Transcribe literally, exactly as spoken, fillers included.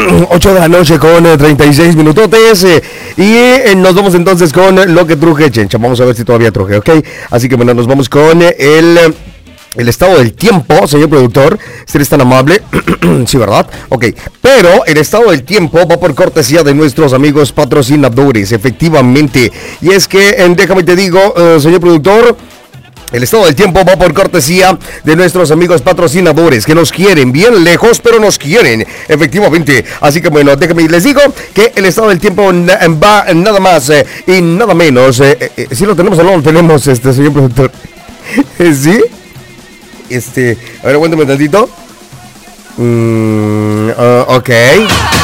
ocho de la noche con eh, treinta y seis minutotes. Eh, y eh, nos vamos entonces con eh, lo que truje, chencha. Vamos a ver si todavía truje, ¿ok? Así que bueno, nos vamos con eh, el... Eh, El estado del tiempo, señor productor, si eres tan amable. Sí, ¿verdad? Ok, pero el estado del tiempo va por cortesía de nuestros amigos patrocinadores, efectivamente. Y es que, eh, déjame te digo, uh, señor productor, el estado del tiempo va por cortesía de nuestros amigos patrocinadores que nos quieren bien lejos, pero nos quieren, efectivamente. Así que bueno, déjame, les digo que el estado del tiempo va nada más eh, y nada menos. Eh, eh, ¿Sí lo tenemos o no lo tenemos, este señor productor? ¿Sí? Este, a ver, aguántame tantito. Mm, uh, ok.